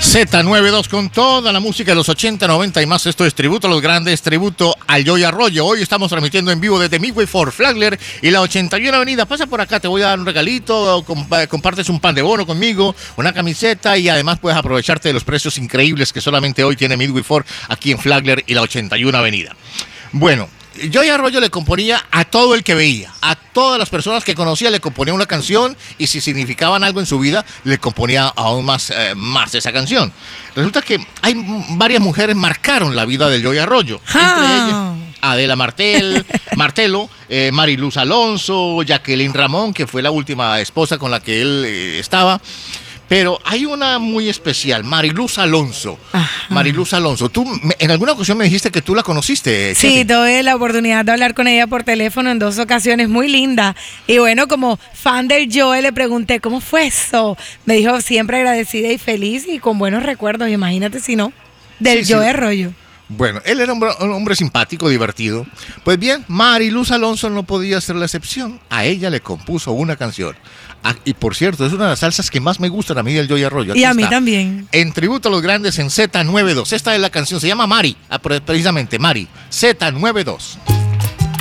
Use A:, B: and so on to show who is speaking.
A: Z92 con toda la música de los 80, 90 y más. Esto es tributo a los grandes, tributo al Joey Arroyo. Hoy estamos transmitiendo en vivo desde Midway Fort Flagler y la 81 Avenida. Pasa por acá, te voy a dar un regalito, compartes un pan de bono conmigo, una camiseta y además puedes aprovecharte de los precios increíbles que solamente hoy tiene Midway Fort aquí en Flagler y la 81 Avenida. Bueno, Joey Arroyo le componía a todo el que veía, a todas las personas que conocía le componía una canción y si significaban algo en su vida, le componía aún más esa canción. Resulta que hay varias mujeres marcaron la vida de Joey Arroyo, entre ellas Adela Martelo, Mariluz Alonso, Jacqueline Ramón, que fue la última esposa con la que él estaba. Pero hay una muy especial, Mariluz Alonso. Ajá. Mariluz Alonso, tú en alguna ocasión me dijiste que tú la conociste.
B: Sí, tuve la oportunidad de hablar con ella por teléfono en 2 ocasiones, muy linda. Y bueno, como fan del Joe, le pregunté, ¿cómo fue eso? Me dijo, siempre agradecida y feliz y con buenos recuerdos, imagínate si no, del Joe Arroyo.
A: Bueno, él era un hombre simpático, divertido. Pues bien, Mariluz Alonso no podía ser la excepción. A ella le compuso una canción. Y por cierto, es una de las salsas que más me gustan a mí del Joey Arroyo. Aquí
B: y a mí también.
A: En tributo a los grandes en Z92. Esta es la canción, se llama Mari. Precisamente, Mari. Z92.